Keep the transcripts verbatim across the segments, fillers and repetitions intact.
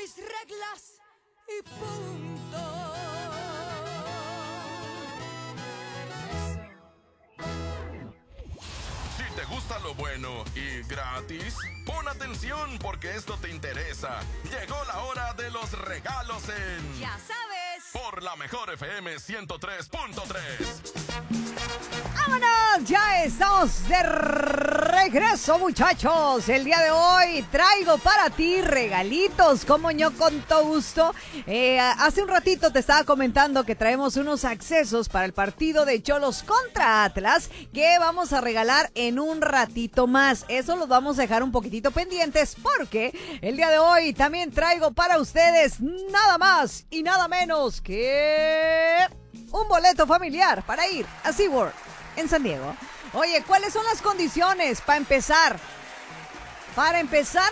mis reglas y punto. Si te gusta lo bueno y gratis, pon atención porque esto te interesa. Llegó la hora de los regalos en... Ya sabes. Por la mejor F M ciento tres punto tres. ¡Vámonos! Ya estamos de regreso, muchachos. El día de hoy traigo para ti regalitos, como yo con todo gusto. Eh, hace un ratito te estaba comentando que traemos unos accesos para el partido de Cholos contra Atlas que vamos a regalar en un ratito más. Eso los vamos a dejar un poquitito pendientes porque el día de hoy también traigo para ustedes nada más y nada menos que un boleto familiar para ir a SeaWorld en San Diego. Oye, ¿cuáles son las condiciones para empezar? Para empezar,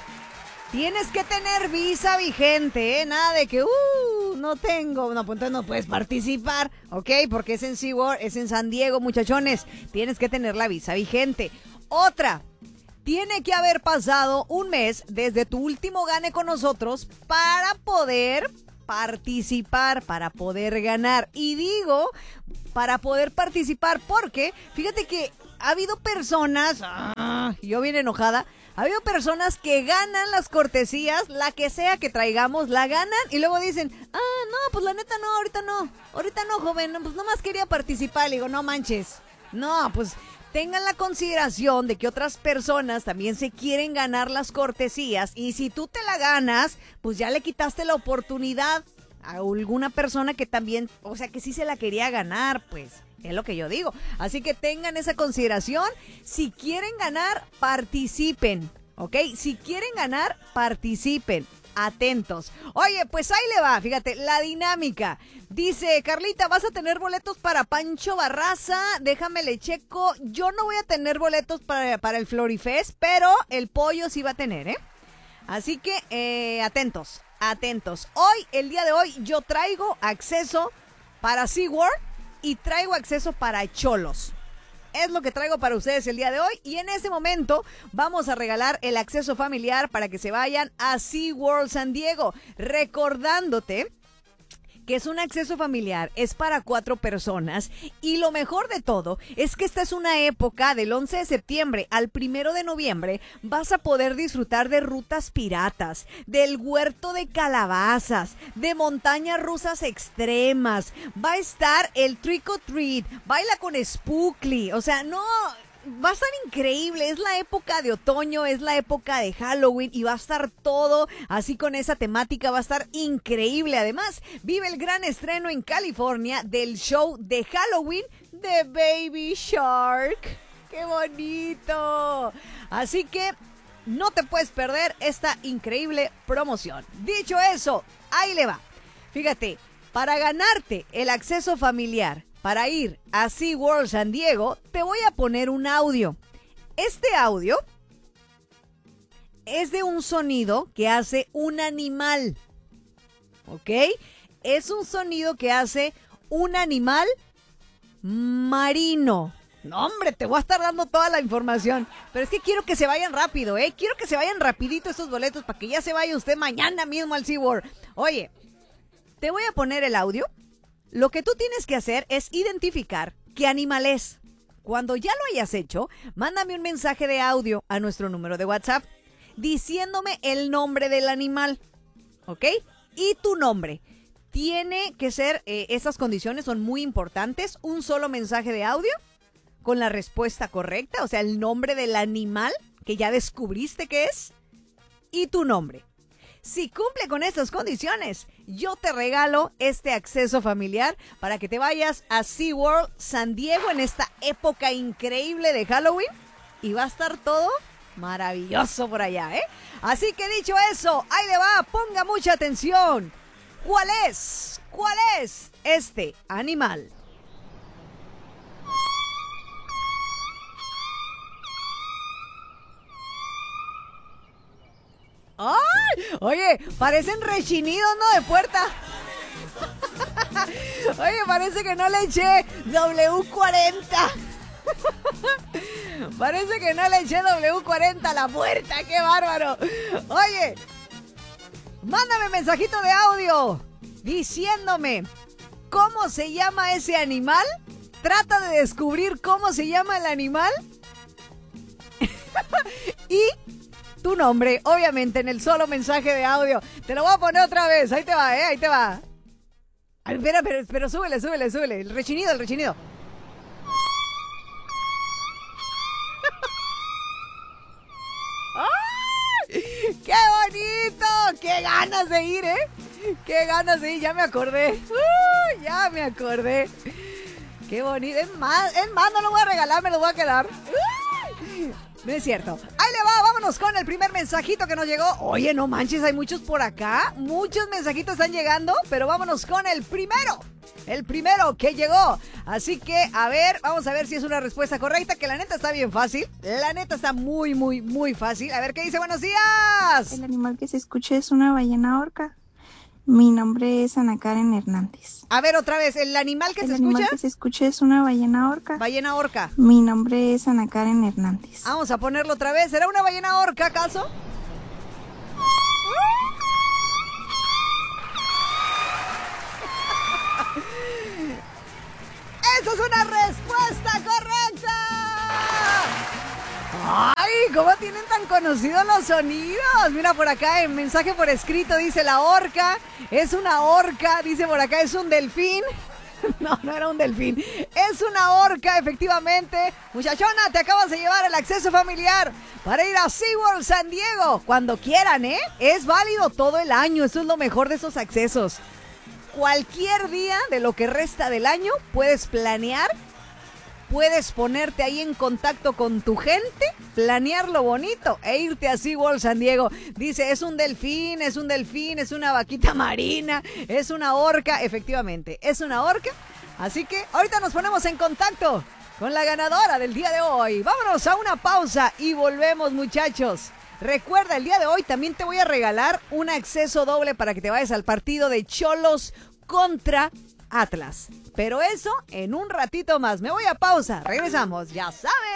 tienes que tener visa vigente, ¿eh? Nada de que, uh, no tengo, no, pues entonces no puedes participar, ¿ok? Porque es en SeaWorld, es en San Diego, muchachones. Tienes que tener la visa vigente. Otra, tiene que haber pasado un mes desde tu último gane con nosotros para poder participar, para poder ganar. Y digo, para poder participar porque, fíjate que ha habido personas, ah, yo bien enojada, ha habido personas que ganan las cortesías, la que sea que traigamos, la ganan y luego dicen, ah, no, pues la neta no, ahorita no, ahorita no, joven, pues nomás quería participar. Le digo, no manches, no, pues tengan la consideración de que otras personas también se quieren ganar las cortesías y si tú te la ganas, pues ya le quitaste la oportunidad a alguna persona que también, o sea, que sí se la quería ganar, pues, es lo que yo digo. Así que tengan esa consideración. Si quieren ganar, participen, ¿ok? Si quieren ganar, participen. Atentos. Oye, pues ahí le va, fíjate, la dinámica. Dice, Carlita, ¿vas a tener boletos para Pancho Barraza? Déjame le checo. Yo no voy a tener boletos para, para el Florifest, pero el pollo sí va a tener, ¿eh? Así que, eh, atentos, atentos. Hoy, el día de hoy, yo traigo acceso para SeaWorld y traigo acceso para Cholos. Es lo que traigo para ustedes el día de hoy y en ese momento vamos a regalar el acceso familiar para que se vayan a SeaWorld San Diego, recordándote que es un acceso familiar, es para cuatro personas y lo mejor de todo es que esta es una época del once de septiembre al primero de noviembre, vas a poder disfrutar de rutas piratas, del huerto de calabazas, de montañas rusas extremas, va a estar el Trick or Treat, baila con Spookly, o sea, no... va a estar increíble, es la época de otoño, es la época de Halloween y va a estar todo así con esa temática, va a estar increíble. Además, vive el gran estreno en California del show de Halloween de Baby Shark. ¡Qué bonito! Así que no te puedes perder esta increíble promoción. Dicho eso, ahí le va. Fíjate, para ganarte el acceso familiar para ir a SeaWorld San Diego, te voy a poner un audio. Este audio es de un sonido que hace un animal, ¿ok? Es un sonido que hace un animal marino. No, hombre, te voy a estar dando toda la información, pero es que quiero que se vayan rápido, ¿eh? Quiero que se vayan rapidito estos boletos para que ya se vaya usted mañana mismo al SeaWorld. Oye, te voy a poner el audio. Lo que tú tienes que hacer es identificar qué animal es. Cuando ya lo hayas hecho, mándame un mensaje de audio a nuestro número de WhatsApp diciéndome el nombre del animal, ¿ok? Y tu nombre. Tiene que ser, eh, esas condiciones son muy importantes, un solo mensaje de audio con la respuesta correcta, o sea, el nombre del animal que ya descubriste que es y tu nombre. Si cumple con estas condiciones, yo te regalo este acceso familiar para que te vayas a SeaWorld San Diego en esta época increíble de Halloween y va a estar todo maravilloso por allá, ¿eh? Así que dicho eso, ahí le va, ponga mucha atención. ¿Cuál es? ¿Cuál es este animal? ¡Ay! Oye, parecen rechinidos, ¿no? De puerta. Oye, parece que no le eché doble u cuarenta. Parece que no le eché doble u cuarenta a la puerta. ¡Qué bárbaro! Oye, Mándame mensajito de audio diciéndome cómo se llama ese animal. Trata de descubrir cómo se llama el animal. Y tu nombre, obviamente, en el solo mensaje de audio. Te lo voy a poner otra vez. Ahí te va, ¿eh? Ahí te va. Ay, espera, pero, pero súbele, súbele, súbele. El rechinido, el rechinido. ¡Ay! ¡Qué bonito! ¡Qué ganas de ir, eh! ¡Qué ganas de ir! Ya me acordé. Uh, ya me acordé. ¡Qué bonito! Es más, es más, no lo voy a regalar, me lo voy a quedar. Uh, no es cierto. Ahí le va, vámonos con el primer mensajito que nos llegó. Oye, no manches, hay muchos por acá. Muchos mensajitos están llegando, pero vámonos con el primero. El primero que llegó. Así que, a ver, vamos a ver si es una respuesta correcta, que la neta está bien fácil. La neta está muy, muy, muy fácil. A ver qué dice. Buenos días. El animal que se escucha es una ballena orca. Mi nombre es Ana Karen Hernández. A ver, otra vez, el animal que el se escucha. El animal que se escucha es una ballena orca. Ballena orca. Mi nombre es Ana Karen Hernández. Vamos a ponerlo otra vez. ¿Será una ballena orca, acaso? ¡Esa es una respuesta correcta! ¡Ay! ¿Cómo tienen tan conocidos los sonidos? Mira por acá en mensaje por escrito dice la orca. Es una orca. Dice por acá es un delfín. No, no era un delfín. Es una orca, efectivamente. Muchachona, te acabas de llevar el acceso familiar para ir a SeaWorld San Diego. Cuando quieran, ¿eh? Es válido todo el año. Eso es lo mejor de esos accesos. Cualquier día de lo que resta del año puedes planear, puedes ponerte ahí en contacto con tu gente, planearlo bonito e irte a SeaWorld San Diego. Dice, es un delfín, es un delfín, es una vaquita marina, es una orca. Efectivamente, es una orca. Así que ahorita nos ponemos en contacto con la ganadora del día de hoy. Vámonos a una pausa y volvemos, muchachos. Recuerda, el día de hoy también te voy a regalar un acceso doble para que te vayas al partido de Xolos contra Atlas. Pero eso en un ratito más. Me voy a pausa. Regresamos, ya sabes.